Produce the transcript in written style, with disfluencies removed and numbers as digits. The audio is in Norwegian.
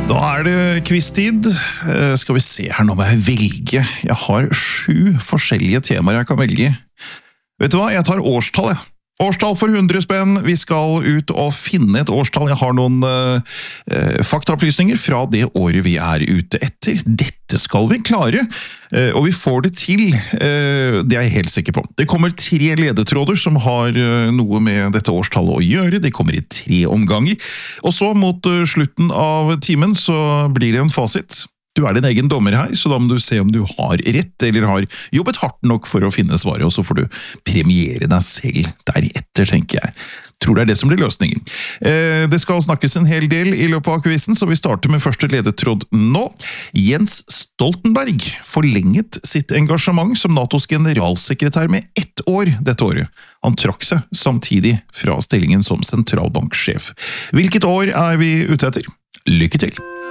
Da det quiz-tid. Skal vi se her, nå må jeg velge. Jeg har 7 forskjellige temaer jeg kan velge. Vet du hva, jeg tar årstall, jeg. Årstall for 100 spenn. Vi skal ut og finne et årstall. Jeg har noen faktaopplysninger fra det året vi ute etter. Dette skal vi klare, og vi får det til. Det jeg helt sikker på. Det kommer 3 ledetråder som har noe med dette årstallet å gjøre. Det kommer i 3 omganger. Og så mot slutten av timen så blir det en fasit. Du din egen dommer her, så da må du se om du har rett, eller har jobbet hardt nok for å finne svaret, og så får du premiere deg selv deretter, tenker jeg. Tror det det som blir løsningen. Det skal snakkes en hel del i løpet av quizen, så vi starter med første ledetråd nå. Jens Stoltenberg forlenget sitt engasjement som NATOs generalsekretær med 1 år dette året. Han trakk seg samtidig fra stillingen som sentralbanksjef. Hvilket år vi ute etter? Lykke til!